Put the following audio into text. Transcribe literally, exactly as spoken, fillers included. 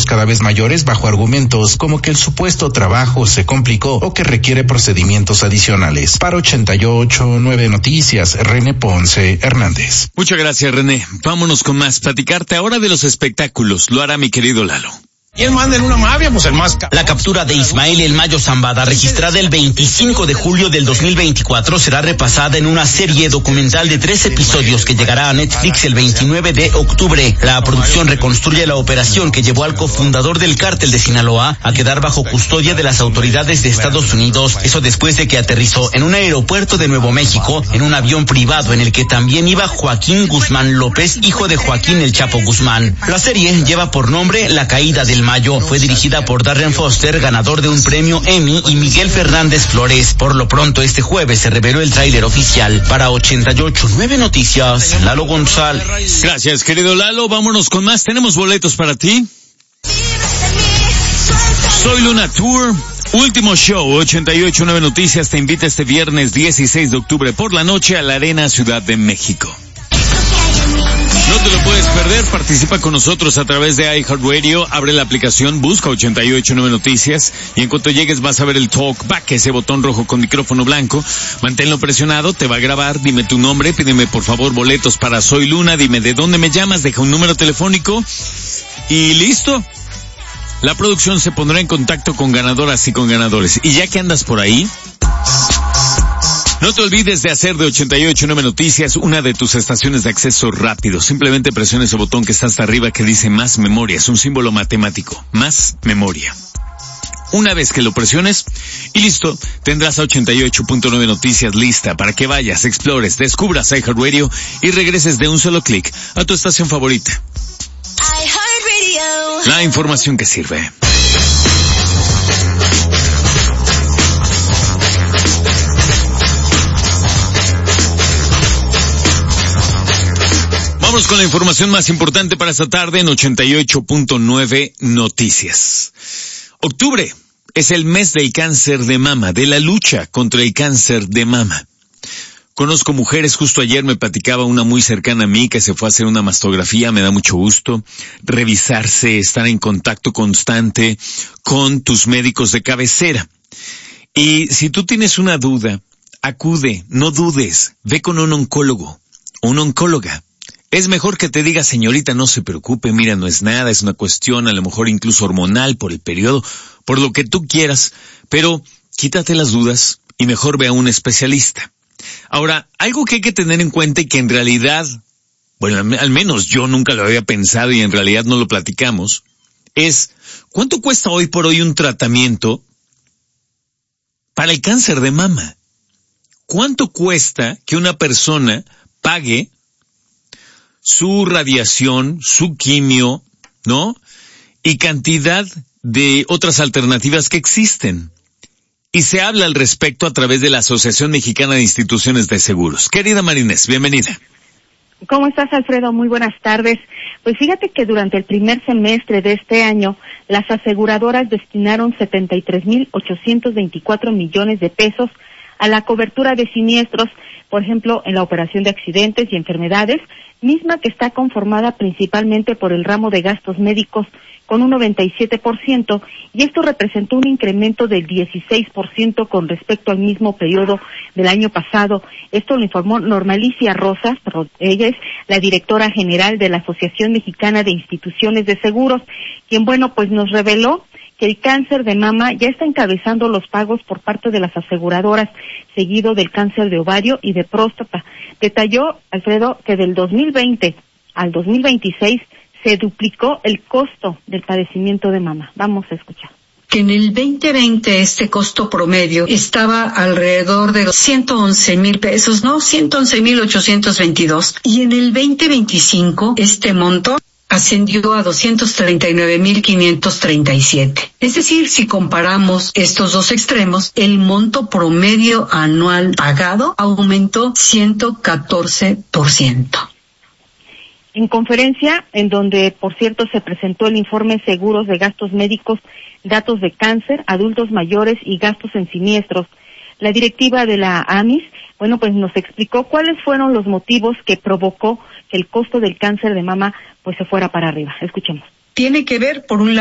montos cada vez mayores bajo argumentos como que el supuesto trabajo se complicó o que requiere procedimientos adicionales. Para ochenta y ocho punto nueve Noticias, René Ponce Hernández. Muchas gracias, René. Vámonos con más. Platicarte ahora de los espectáculos. Lo hará mi querido Lalo. ¿Quién manda en una mafia? Pues el más... La captura de Ismael El Mayo Zambada, registrada el veinticinco de julio del dos mil veinticuatro, será repasada en una serie documental de tres episodios que llegará a Netflix el veintinueve de octubre. La producción reconstruye la operación que llevó al cofundador del cártel de Sinaloa a quedar bajo custodia de las autoridades de Estados Unidos. Eso después de que aterrizó en un aeropuerto de Nuevo México en un avión privado en el que también iba Joaquín Guzmán López, hijo de Joaquín El Chapo Guzmán. La serie lleva por nombre La Caída del Mayo. Fue dirigida por Darren Foster, ganador de un premio Emmy, y Miguel Fernández Flores. Por lo pronto, este jueves se reveló el tráiler oficial. Para ochenta y ocho punto nueve Noticias, Lalo González. Gracias, querido Lalo. Vámonos con más. Tenemos boletos para ti. Soy Luna Tour. Último show, ochenta y ocho punto nueve Noticias te invita este viernes dieciséis de octubre por la noche a la Arena Ciudad de México. No te lo puedes perder, participa con nosotros a través de iHeartRadio, abre la aplicación, busca ochenta y ocho punto nueve Noticias y en cuanto llegues vas a ver el talk back, ese botón rojo con micrófono blanco, manténlo presionado, te va a grabar, dime tu nombre, pídeme por favor boletos para Soy Luna, dime de dónde me llamas, deja un número telefónico y listo. La producción se pondrá en contacto con ganadoras y con ganadores. Y ya que andas por ahí, no te olvides de hacer de ochenta y ocho punto nueve Noticias una de tus estaciones de acceso rápido. Simplemente presiona ese botón que está hasta arriba que dice más memoria. Es un símbolo matemático. Más memoria. Una vez que lo presiones, y listo, tendrás a ochenta y ocho punto nueve Noticias lista para que vayas, explores, descubras iHeartRadio y regreses de un solo clic a tu estación favorita. La información que sirve. Vamos con la información más importante para esta tarde en ochenta y ocho punto nueve Noticias. Octubre es el mes del cáncer de mama, de la lucha contra el cáncer de mama. Conozco mujeres, justo ayer me platicaba una muy cercana a mí que se fue a hacer una mastografía, me da mucho gusto revisarse, estar en contacto constante con tus médicos de cabecera. Y si tú tienes una duda, acude, no dudes, ve con un oncólogo o una oncóloga. Es mejor que te diga, señorita, no se preocupe, mira, no es nada, es una cuestión a lo mejor incluso hormonal por el periodo, por lo que tú quieras, pero quítate las dudas y mejor ve a un especialista. Ahora, algo que hay que tener en cuenta y que en realidad, bueno, al menos yo nunca lo había pensado y en realidad no lo platicamos, es ¿cuánto cuesta hoy por hoy un tratamiento para el cáncer de mama? ¿Cuánto cuesta que una persona pague su radiación, su quimio, ¿no? Y cantidad de otras alternativas que existen? Y se habla al respecto a través de la Asociación Mexicana de Instituciones de Seguros. Querida Marinés, bienvenida. ¿Cómo estás, Alfredo? Muy buenas tardes. Pues fíjate que durante el primer semestre de este año, las aseguradoras destinaron setenta y tres mil ochocientos veinticuatro millones de pesos a la cobertura de siniestros, por ejemplo, en la operación de accidentes y enfermedades, misma que está conformada principalmente por el ramo de gastos médicos con un noventa y siete por ciento, y esto representó un incremento del dieciséis por ciento con respecto al mismo periodo del año pasado. Esto lo informó Normalicia Rosas, ella es la directora general de la Asociación Mexicana de Instituciones de Seguros, quien, bueno, pues nos reveló que el cáncer de mama ya está encabezando los pagos por parte de las aseguradoras, seguido del cáncer de ovario y de próstata. Detalló, Alfredo, que del dos mil veinte al dos mil veintiséis se duplicó el costo del padecimiento de mama. Vamos a escuchar. Que en el veinte veinte este costo promedio estaba alrededor de los ciento once mil pesos, ¿no? ciento once mil ochocientos veintidós. Y en el veinte veinticinco este monto ascendió a doscientos treinta y nueve mil quinientos treinta y siete. Es decir, si comparamos estos dos extremos, el monto promedio anual pagado aumentó ciento catorce por ciento. En conferencia, en donde, por cierto, se presentó el informe Seguros de Gastos Médicos, Datos de Cáncer, Adultos Mayores y Gastos en Siniestros, la directiva de la A M I S, bueno, pues nos explicó cuáles fueron los motivos que provocó que el costo del cáncer de mama pues se fuera para arriba. Escuchemos. Tiene que ver, por un lado,